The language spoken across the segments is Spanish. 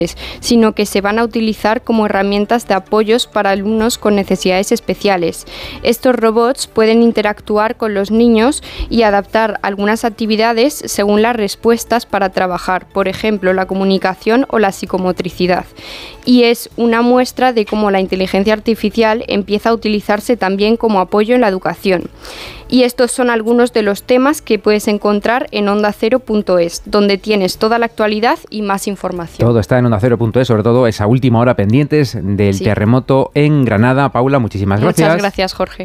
sino que se van a utilizar como herramientas de apoyos para alumnos con necesidades especiales. Estos robots pueden interactuar con los niños y adaptar algunas actividades según las respuestas para trabajar, por ejemplo, la comunicación o la psicomotricidad. Y es una muestra de cómo la inteligencia artificial empieza a utilizarse también como apoyo en la educación. Y estos son algunos de los temas que puedes encontrar en ondacero.es, donde tienes toda la actualidad y más información. Todo está en ondacero.es, sobre todo esa última hora pendientes del terremoto en Granada. Paula, muchísimas gracias. Muchas gracias, Jorge.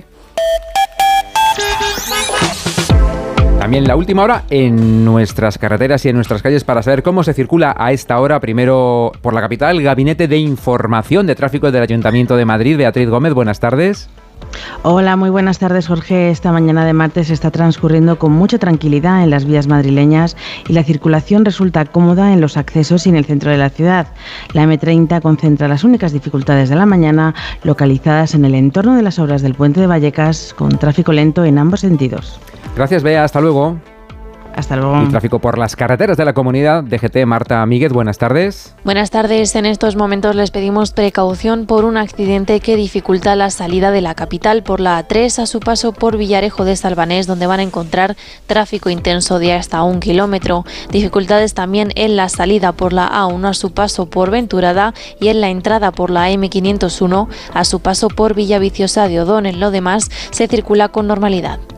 También la última hora en nuestras carreteras y en nuestras calles para saber cómo se circula a esta hora. Primero por la capital, Gabinete de Información de Tráfico del Ayuntamiento de Madrid. Beatriz Gómez, buenas tardes. Hola, muy buenas tardes, Jorge. Esta mañana de martes está transcurriendo con mucha tranquilidad en las vías madrileñas y la circulación resulta cómoda en los accesos y en el centro de la ciudad. La M30 concentra las únicas dificultades de la mañana localizadas en el entorno de las obras del Puente de Vallecas, con tráfico lento en ambos sentidos. Gracias, Bea. Hasta luego. Hasta luego. Y tráfico por las carreteras de la comunidad. DGT, Marta Míguez, buenas tardes. Buenas tardes. En estos momentos les pedimos precaución por un accidente que dificulta la salida de la capital por la A3 a su paso por Villarejo de Salvanés, donde van a encontrar tráfico intenso de hasta 1 kilómetro. Dificultades también en la salida por la A1 a su paso por Venturada y en la entrada por la M501 a su paso por Villaviciosa de Odón. En lo demás se circula con normalidad.